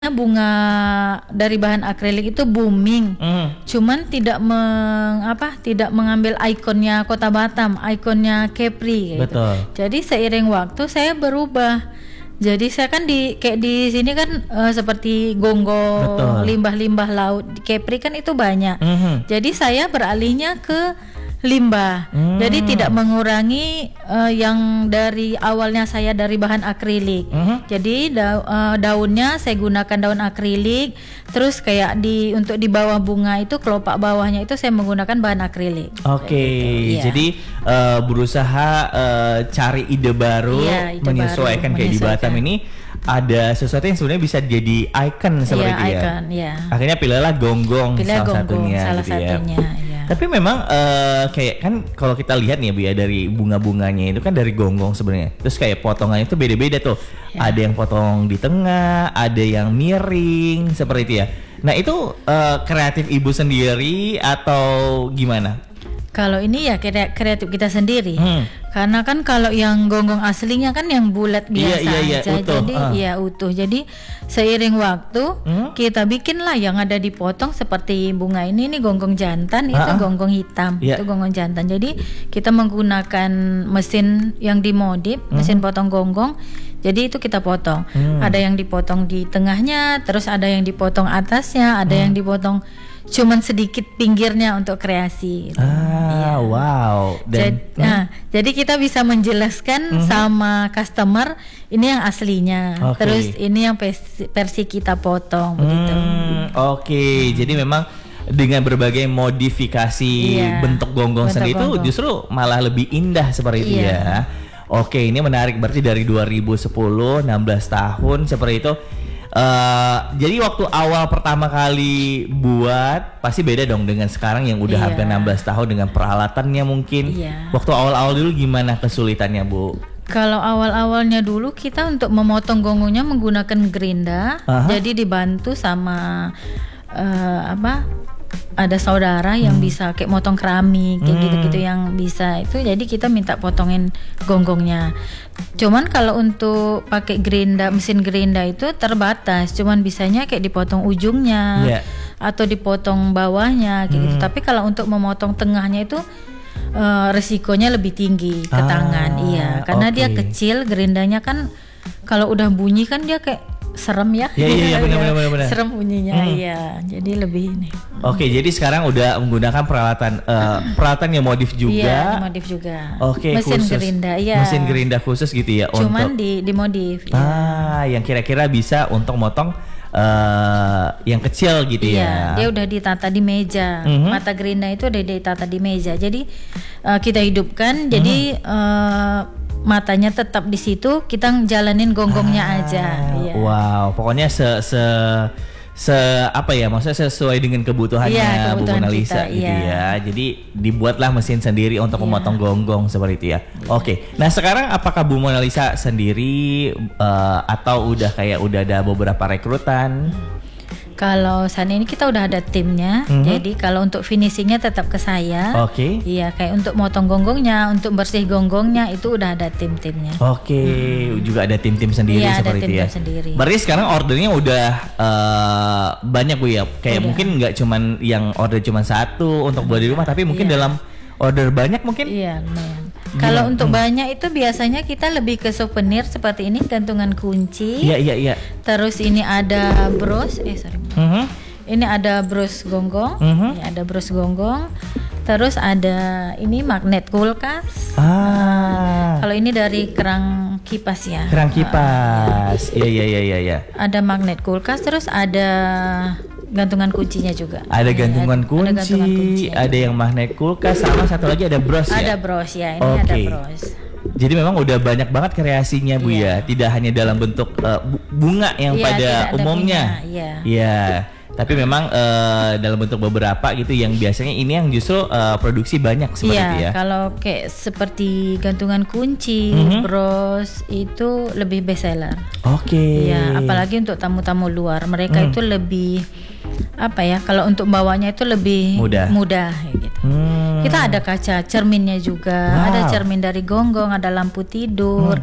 bunga dari bahan akrilik itu booming, cuman tidak mengambil ikonnya Kota Batam, ikonnya Kepri gitu. Betul. Jadi seiring waktu saya berubah. Jadi saya kan kayak di sini kan seperti gonggong, Betul. limbah-limbah laut. Di Kepri kan itu banyak. Jadi saya beralihnya ke limbah. Jadi tidak mengurangi yang dari awalnya saya dari bahan akrilik. Jadi daunnya saya gunakan daun akrilik. Terus kayak untuk di bawah bunga itu kelopak bawahnya itu saya menggunakan bahan akrilik. Oke, Gitu. jadi berusaha cari ide baru, Iya, ide menyesuaikan baru, kayak di menyesuaikan. Batam ini ada sesuatu yang sebenarnya bisa jadi icon seperti itu ya. Icon, ya. Akhirnya pilihlah gonggong Pilih salah gonggong satunya salah gitu ya. satunya. Ya. Tapi memang kayak kan kalau kita lihat nih ya Bu ya, dari bunga-bunganya itu kan dari gonggong sebenarnya. Terus kayak potongannya itu beda-beda tuh. Ya. Ada yang potong di tengah, ada yang miring seperti itu ya. Nah itu kreatif Ibu sendiri atau gimana? Kalau ini ya kreatif kita sendiri. Karena kan kalau yang gonggong aslinya kan yang bulat biasa Iya, aja. utuh. Jadi ya utuh. Jadi seiring waktu kita bikinlah yang ada dipotong seperti bunga ini gonggong jantan, itu gonggong hitam, Iya. itu gonggong jantan. Jadi kita menggunakan mesin yang dimodif, mesin potong gonggong. Jadi itu kita potong. Ada yang dipotong di tengahnya, terus ada yang dipotong atasnya, ada yang dipotong cuman sedikit pinggirnya untuk kreasi. Gitu. Iya. Wow. Jadi kita bisa menjelaskan sama customer ini yang aslinya, Oke. terus ini yang versi kita potong begitu. Oke, jadi memang dengan berbagai modifikasi bentuk gonggong bentuk sendiri itu gonggong. justru malah lebih indah seperti itu Iya. ya. Oke, ini menarik, berarti dari 2010, 16 tahun seperti itu. Jadi waktu awal pertama kali buat pasti beda dong dengan sekarang yang udah Iya. hampir 16 tahun dengan peralatannya mungkin. Iya. Waktu awal-awal dulu gimana kesulitannya Bu? Kalau awal-awalnya dulu kita untuk memotong gonggongnya menggunakan gerinda, jadi dibantu sama ada saudara yang bisa kayak motong keramik kayak gitu-gitu yang bisa itu, jadi kita minta potongin gonggongnya. Cuman kalau untuk pakai gerinda, mesin gerinda itu terbatas, cuman bisanya kayak dipotong ujungnya atau dipotong bawahnya kayak gitu. Tapi kalau untuk memotong tengahnya itu resikonya lebih tinggi ke tangan, iya, karena dia kecil, gerindanya kan kalau udah bunyi kan dia kayak serem ya. Iya, benar. Serem bunyinya, iya. Jadi lebih ini. Oke, jadi sekarang udah menggunakan peralatan yang modif juga. Iya, modif juga. Oke, mesin khusus. gerinda, iya. Mesin gerinda khusus gitu ya. Cuman untuk dimodif. Ya. yang kira-kira bisa untuk motong yang kecil gitu Iya, ya. dia udah ditata di meja. Mata gerinda itu udah ditata di meja. Jadi kita hidupkan. Jadi matanya tetap di situ. Kita jalanin gonggongnya aja. Iya. Wow, pokoknya apa ya, maksudnya sesuai dengan kebutuhannya Bu kebutuhan Mona Lisa kita, gitu iya. ya. Jadi dibuatlah mesin sendiri untuk memotong gonggong seperti itu ya. Oke. Nah, sekarang apakah Bu Mona Lisa sendiri atau udah ada beberapa rekrutan? Kalau saat ini kita udah ada timnya, jadi kalau untuk finishingnya tetap ke saya. Oke. Iya, kayak untuk motong gonggongnya, untuk bersih gonggongnya itu udah ada tim-timnya. Oke, juga ada tim-tim sendiri Iya, ada seperti itu ya. tim-tim sendiri. Berarti sekarang ordernya udah banyak Bu ya. Kayak mungkin nggak cuman yang order cuman satu untuk buat di rumah, tapi mungkin dalam order banyak mungkin. Iya, lumayan. Kalau untuk banyak itu biasanya kita lebih ke souvenir seperti ini, gantungan kunci. Iya. Terus ini ada bros, Ini ada bros gonggong, ya, ada bros gonggong. Terus ada ini magnet kulkas. Kalau ini dari kerang kipas ya. Kerang kipas. Iya. Ada magnet kulkas, terus ada gantungan kuncinya juga. Ada gantungan kunci, ada gantungan kunci. ada yang magnet kulkas, sama satu lagi ada bros ya. Ada bros ya, ini ada bros. Jadi memang udah banyak banget kreasinya Bu ya, tidak hanya dalam bentuk bunga yang pada umumnya. Iya. Tapi memang dalam bentuk beberapa gitu yang biasanya ini yang justru produksi banyak seperti itu ya. Kalau kayak seperti gantungan kunci, bros itu lebih best seller. Oke. Iya, apalagi untuk tamu-tamu luar, mereka itu lebih kalau untuk bawanya itu lebih mudah gitu. Kita ada kaca cerminnya juga, ada cermin dari gonggong, ada lampu tidur.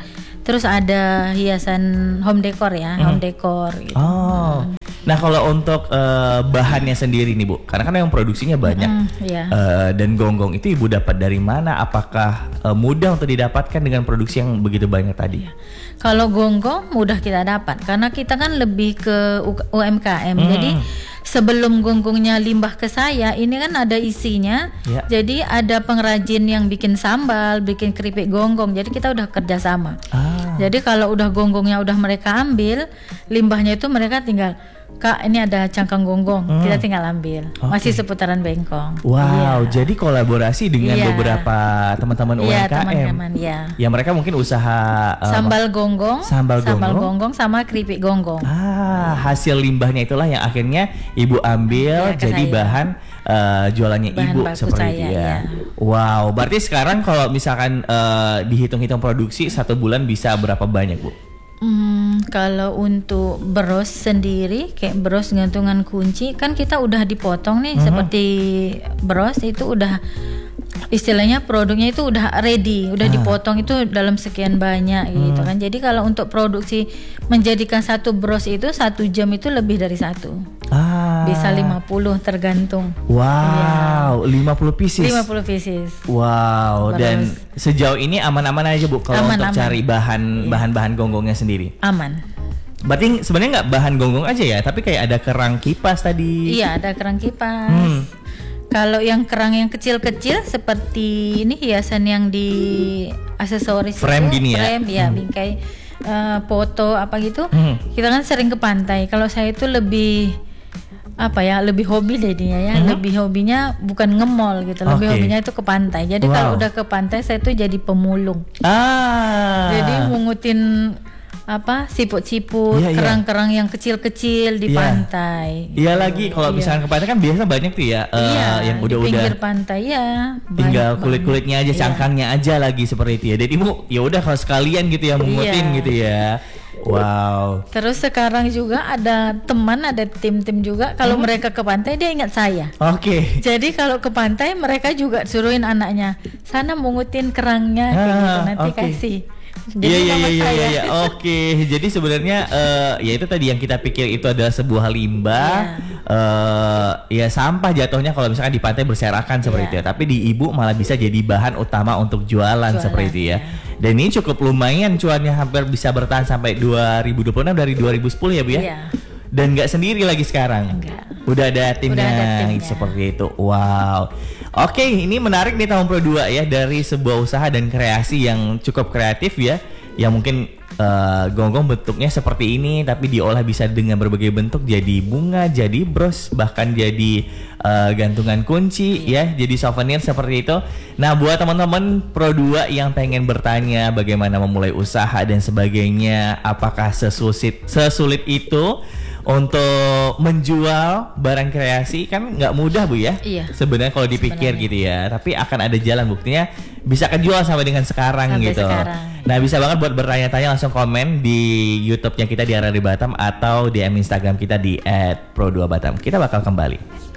Terus ada hiasan home decor ya, home decor gitu. Oh. Nah kalau untuk bahannya sendiri nih Bu, karena kan yang produksinya banyak, dan gonggong itu Ibu dapat dari mana? Apakah mudah untuk didapatkan dengan produksi yang begitu banyak tadi? Kalau gonggong mudah kita dapat, karena kita kan lebih ke UMKM. Jadi sebelum gonggongnya limbah ke saya, ini kan ada isinya. Jadi ada pengrajin yang bikin sambal, bikin keripik gonggong. Jadi kita udah kerjasama. Jadi kalau udah gonggongnya udah mereka ambil, limbahnya itu mereka tinggal, Kak, ini ada cangkang gonggong, kita tinggal ambil. Masih seputaran Bengkong. Wow, jadi kolaborasi dengan beberapa teman-teman UMKM. Teman-teman, ya mereka mungkin usaha sambal gonggong sama keripik gonggong. Hasil limbahnya itulah yang akhirnya Ibu ambil jadi bahan jualannya Ibu seperti itu ya. Wow, berarti sekarang kalau misalkan dihitung-hitung produksi 1 bulan bisa berapa banyak Bu? Kalau untuk bros sendiri, kayak bros gantungan kunci, kan kita udah dipotong nih, seperti bros itu udah istilahnya produknya itu udah ready, udah dipotong itu dalam sekian banyak gitu kan. Jadi kalau untuk produksi menjadikan 1 bros itu 1 jam itu lebih dari 1. Bisa 50 tergantung. Wow, 50 pieces. 50 pieces. Wow, bros. Dan sejauh ini aman-aman aja Bu kalau untuk cari bahan-bahan gonggongnya sendiri. Aman. Berarti sebenarnya nggak bahan gonggong aja ya, tapi kayak ada kerang kipas tadi. Iya, ada kerang kipas. Kalau yang kerang yang kecil-kecil seperti ini hiasan yang di aksesoris frame itu, gini ya. Frame ya, bingkai foto apa gitu. Kita kan sering ke pantai. Kalau saya itu lebih lebih hobi jadinya ya. Lebih hobinya bukan nge-mall gitu. Lebih hobinya itu ke pantai. Jadi kalau udah ke pantai saya tuh jadi pemulung. Jadi mungutin siput-siput, kerang-kerang yang kecil-kecil di pantai. Iya lagi kalau misalnya ke pantai kan biasa banyak tuh ya, yang udah di pinggir pantai tinggal kulit-kulitnya aja, cangkangnya aja lagi seperti itu ya. Jadi Ibu ya udah kalau sekalian gitu ya mungutin gitu ya. Wow. Terus sekarang juga ada tim-tim juga kalau mereka ke pantai dia ingat saya. Jadi kalau ke pantai mereka juga suruhin anaknya sana mungutin kerangnya kayak gitu, nanti kasih. Iya. Jadi sebenarnya ya itu tadi yang kita pikir itu adalah sebuah limbah, ya sampah jatuhnya kalau misalkan di pantai berserakan seperti itu ya. Tapi di Ibu malah bisa jadi bahan utama untuk jualan seperti itu ya. Dan ini cukup lumayan cuannya, hampir bisa bertahan sampai 2026 dari 2010 ya Bu ya. Dan nggak sendiri lagi sekarang. Udah ada timnya. Seperti itu. Wow. Oke, ini menarik nih tahun Pro 2 ya, dari sebuah usaha dan kreasi yang cukup kreatif ya. Yang mungkin gonggong bentuknya seperti ini tapi diolah bisa dengan berbagai bentuk, jadi bunga, jadi bros, bahkan jadi gantungan kunci ya, jadi souvenir seperti itu. Nah, buat teman-teman Pro 2 yang pengen bertanya bagaimana memulai usaha dan sebagainya, apakah sesulit itu untuk menjual barang kreasi? Kan nggak mudah Bu ya. Sebenarnya kalau dipikir gitu ya, tapi akan ada jalan, buktinya bisa kejual sampai dengan sekarang gitu. Nah, bisa banget buat bertanya-tanya, langsung komen di YouTube-nya kita di RRI Batam atau DM Instagram kita di @pro2batam. Kita bakal kembali.